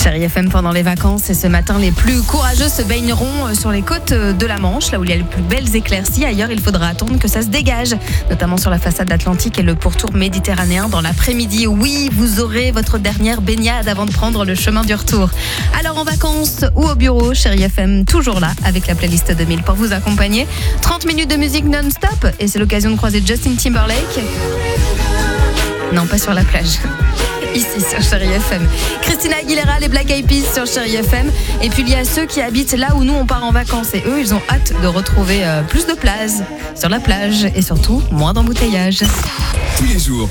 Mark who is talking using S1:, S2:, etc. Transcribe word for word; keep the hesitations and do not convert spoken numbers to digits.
S1: Chérie F M pendant les vacances et ce matin, les plus courageux se baigneront sur les côtes de la Manche, là où il y a les plus belles éclaircies. Ailleurs, il faudra attendre que ça se dégage, notamment sur la façade atlantique et le pourtour méditerranéen dans l'après-midi. Oui, vous aurez votre dernière baignade avant de prendre le chemin du retour. Alors en vacances ou au bureau, Chérie F M toujours là avec la playlist deux mille pour vous accompagner. trente minutes de musique non-stop et c'est l'occasion de croiser Justin Timberlake. Non, pas sur la plage. Ici sur Chérie F M. Christina Aguilera, les Black Eyed Peas sur Chérie F M. Et puis il y a ceux qui habitent là où nous on part en vacances. Et eux, ils ont hâte de retrouver euh, plus de place sur la plage et surtout moins d'embouteillages.
S2: Tous les jours.